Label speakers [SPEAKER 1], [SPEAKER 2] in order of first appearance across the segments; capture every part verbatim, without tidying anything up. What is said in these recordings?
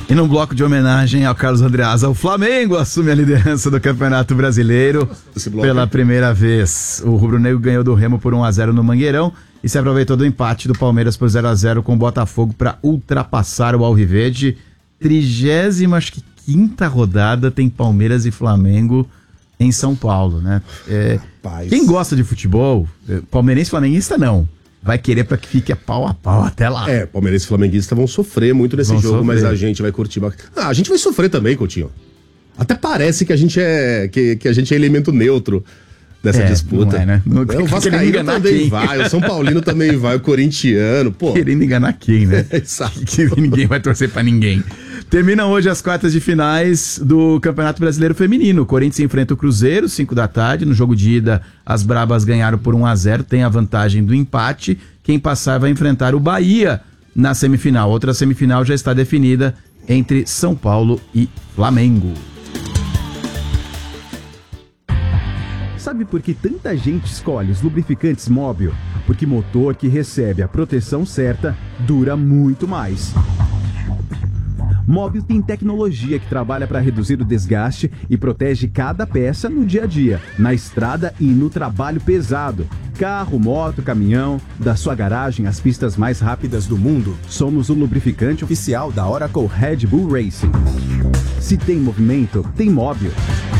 [SPEAKER 1] E num bloco de homenagem ao Carlos Andreasa, o Flamengo assume a liderança do Campeonato Brasileiro pela primeira vez. O rubro-negro ganhou do Remo por um a zero no Mangueirão e se aproveitou do empate do Palmeiras por zero a zero com o Botafogo para ultrapassar o Alviverde. Trigésima, acho que quinta rodada tem Palmeiras e Flamengo em São Paulo, né? É, quem gosta de futebol, palmeirense e flamenguista não, vai querer para que fique a pau a pau até lá.
[SPEAKER 2] É, palmeirense e flamenguista vão sofrer muito nesse vão jogo, sofrer. Mas a gente vai curtir. Ah, a gente vai sofrer também, Coutinho. Até parece que a gente é que, que a gente é elemento neutro dessa é, disputa. Não é, né? Não, é, o Vascaíno também quem? vai, o São Paulino também vai, o corintiano, pô.
[SPEAKER 1] Querendo enganar quem, né?
[SPEAKER 2] É, exato.
[SPEAKER 1] Que ninguém vai torcer para ninguém. Terminam hoje as quartas de finais do Campeonato Brasileiro Feminino. O Corinthians enfrenta o Cruzeiro, cinco da tarde. No jogo de ida, as Brabas ganharam por um a zero. Tem a vantagem do empate. Quem passar vai enfrentar o Bahia na semifinal. Outra semifinal já está definida entre São Paulo e Flamengo.
[SPEAKER 3] Sabe por que tanta gente escolhe os lubrificantes Móbil? Porque motor que recebe a proteção certa dura muito mais. Móbil tem tecnologia que trabalha para reduzir o desgaste e protege cada peça no dia a dia, na estrada e no trabalho pesado. Carro, moto, caminhão, da sua garagem às pistas mais rápidas do mundo, somos o lubrificante oficial da Oracle Red Bull Racing. Se tem movimento, tem Móbil.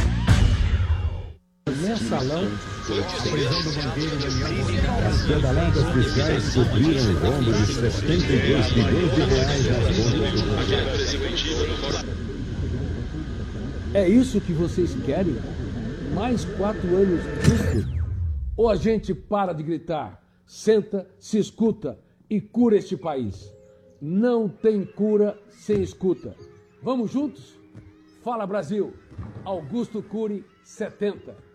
[SPEAKER 4] Mensalão, prisão do banqueiro as pedaladas fiscais cobriram o rombo de setenta e dois bilhões de reais nas contas do... É isso que vocês querem? Mais quatro anos disso? Ou a gente para de gritar, senta, se escuta e cura este país? Não tem cura sem escuta. Vamos juntos? Fala Brasil! Augusto Cury, setenta.